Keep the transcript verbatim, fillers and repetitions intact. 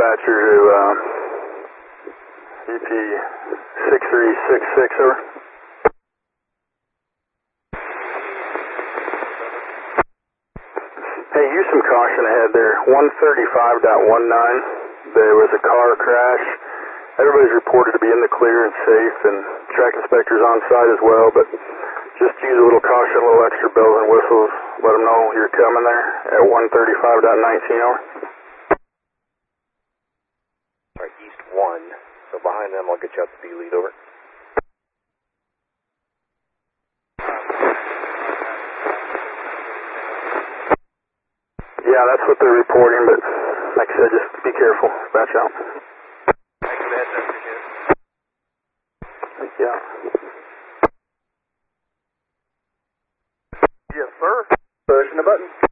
dispatcher to uh, E P six three six six, over. Hey, use some caution ahead there. one thirty-five point one nine, there was a car crash. Everybody's reported to be in the clear and safe, and track inspectors on site as well, but just use a little caution, a little extra bells and whistles. Let them know you're coming there at one thirty-five point nineteen, over. Alright, east one, so behind them I'll get you out to B lead, over. Yeah, that's what they're reporting, but like I said, just be careful. Batch out. Thanks for the heads up, appreciate it. Yeah. Yes, sir. Pushing the button.